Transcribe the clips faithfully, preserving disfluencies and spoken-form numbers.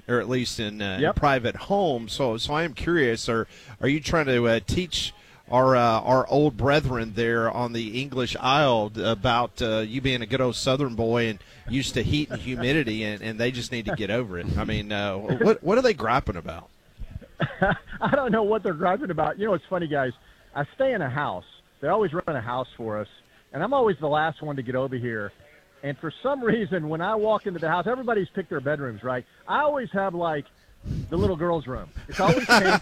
or at least in, uh, yep. in private homes. So, so I am curious: are are you trying to uh, teach our uh, our old brethren there on the English Isle about uh, you being a good old Southern boy and used to heat and humidity, and, and they just need to get over it? I mean, uh, what what are they griping about? I don't know what they're griping about. You know, it's funny, guys. I stay in a house. They always run a house for us, and I'm always the last one to get over here. And for some reason, when I walk into the house, everybody's picked their bedrooms, right? I always have, like, the little girl's room. It's always pink.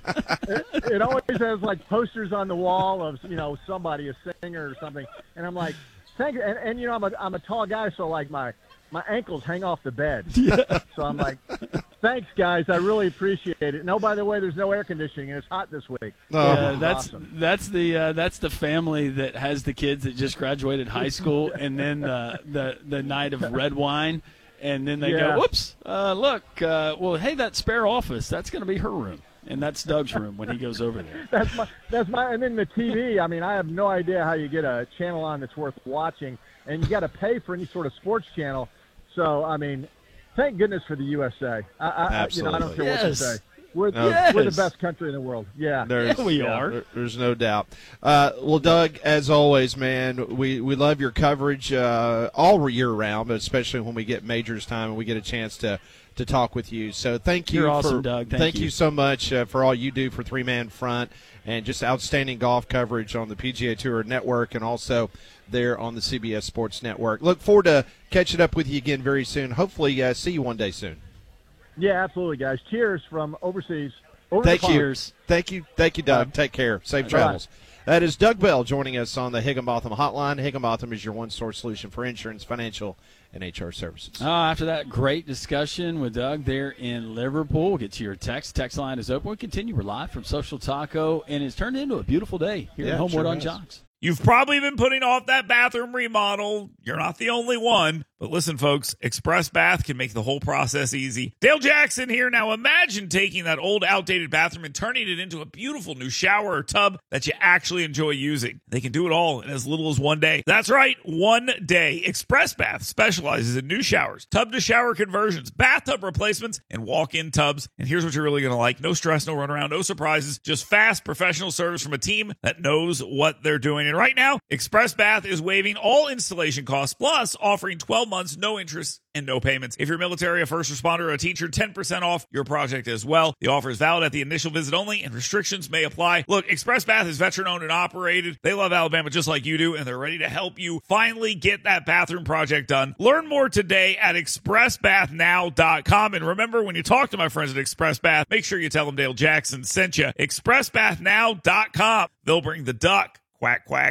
it, it always has, like, posters on the wall of, you know, somebody, a singer or something. And I'm like, thank you. And, and you know, I'm a, I'm a tall guy, so, like, my, my ankles hang off the bed. Yeah. So I'm like, thanks, guys. I really appreciate it. And, oh, by the way, there's no air conditioning, and it's hot this week. Oh. So Yeah, that's awesome. that's the uh, that's the family that has the kids that just graduated high school, and then uh, the the night of red wine, and then they Yeah. go, "Whoops! Uh, look, uh, well, hey, that spare office, that's going to be her room, and that's Doug's room when he goes over there." That's my that's my. And then the T V. I mean, I have no idea how you get a channel on that's worth watching, and you got to pay for any sort of sports channel. So, I mean, thank goodness for the U S A. I, I, you know, I don't care Yes. what to say. We're, No. Yes. we're the best country in the world. Yeah. There's, Yeah, we yeah, are. there- there's no doubt. Uh, well, Doug, as always, man, we, we love your coverage uh, all year round, but especially when we get majors time and we get a chance to, to talk with you. So thank you. You're for, awesome, Doug. Thank you. you. so much uh, for all you do for Three Man Front and just outstanding golf coverage on the P G A Tour Network and also there on the C B S Sports Network. Look forward to catching up with you again very soon. Hopefully uh, see you one day soon. Yeah, absolutely, guys. Cheers from overseas. Over Thank the you. pond. Thank you. Thank you, Doug. Bye. Take care. Safe Bye. travels. That is Doug Bell joining us on the Higginbotham Hotline. Higginbotham is your one-source solution for insurance, financial, and H R services. Oh, after that great discussion with Doug there in Liverpool, we'll get to your text. Text line is open. We continue. We're live from Social Taco, and it's turned into a beautiful day here Yeah, at Homeward sure on has. Jocks. You've probably been putting off that bathroom remodel. You're not the only one. But listen, folks, Express Bath can make the whole process easy. Dale Jackson here. Now imagine taking that old, outdated bathroom and turning it into a beautiful new shower or tub that you actually enjoy using. They can do it all in as little as one day. That's right, one day. Express Bath specializes in new showers, tub-to-shower conversions, bathtub replacements, and walk-in tubs. And here's what you're really going to like. No stress, no runaround, no surprises. Just fast, professional service from a team that knows what they're doing. And right now, Express Bath is waiving all installation costs, plus offering twelve months, no interest, and no payments. If you're military, a first responder, or a teacher, ten percent off your project as well. The offer is valid at the initial visit only, and restrictions may apply. Look, Express Bath is veteran-owned and operated. They love Alabama just like you do, and they're ready to help you finally get that bathroom project done. Learn more today at express bath now dot com. And remember, when you talk to my friends at Express Bath, make sure you tell them Dale Jackson sent you. express bath now dot com. They'll bring the duck. Quack, quack.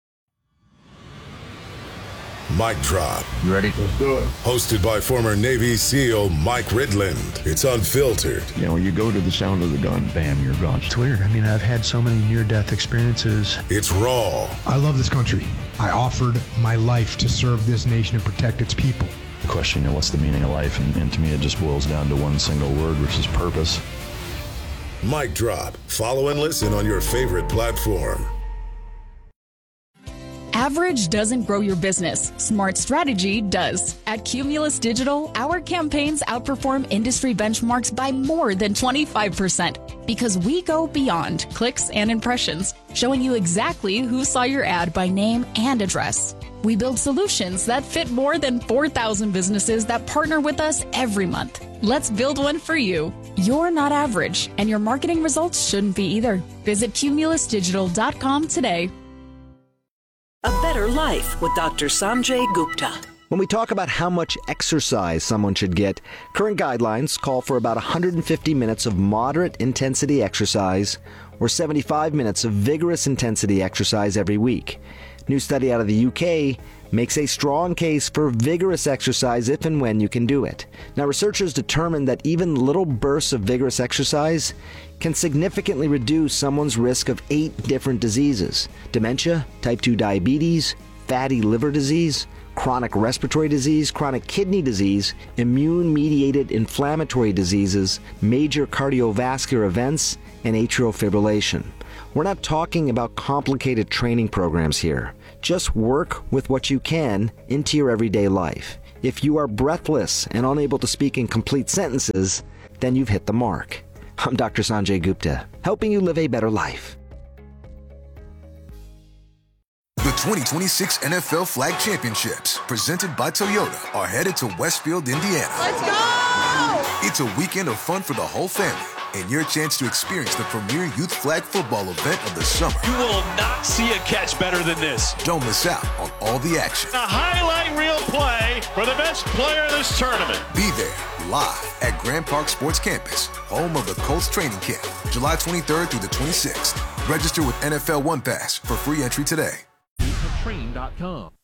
Mic Drop. You ready? Let's do it. Hosted by former Navy SEAL Mike Ridland. It's unfiltered. You know, you go to the sound of the gun, bam, you're gone. It's weird. I mean, I've had so many near-death experiences. It's raw. I love this country. I offered my life to serve this nation and protect its people. The question, you know, what's the meaning of life? And, and to me, it just boils down to one single word, which is purpose. Mic Drop. Follow and listen on your favorite platform. Average doesn't grow your business. Smart strategy does. At Cumulus Digital, our campaigns outperform industry benchmarks by more than twenty-five percent because we go beyond clicks and impressions, showing you exactly who saw your ad by name and address. We build solutions that fit more than four thousand businesses that partner with us every month. Let's build one for you. You're not average, and your marketing results shouldn't be either. Visit cumulus digital dot com today. A Better Life with Doctor Sanjay Gupta. When we talk about how much exercise someone should get, current guidelines call for about one hundred fifty minutes of moderate intensity exercise or seventy-five minutes of vigorous intensity exercise every week. New study out of the U K makes a strong case for vigorous exercise if and when you can do it. Now, researchers determined that even little bursts of vigorous exercise can significantly reduce someone's risk of eight different diseases: dementia, type two diabetes, fatty liver disease, chronic respiratory disease, chronic kidney disease, immune-mediated inflammatory diseases, major cardiovascular events, and atrial fibrillation. We're not talking about complicated training programs here. Just work with what you can into your everyday life. If you are breathless and unable to speak in complete sentences, then you've hit the mark. I'm Doctor Sanjay Gupta, helping you live a better life. The twenty twenty-six N F L Flag Championships, presented by Toyota, are headed to Westfield, Indiana. Let's go! It's a weekend of fun for the whole family, and your chance to experience the premier youth flag football event of the summer. You will not see a catch better than this. Don't miss out on all the action. A highlight reel play for the best player in this tournament. Be there, live at Grand Park Sports Campus, home of the Colts training camp, July twenty-third through the twenty-sixth. Register with N F L One Pass for free entry today. train dot com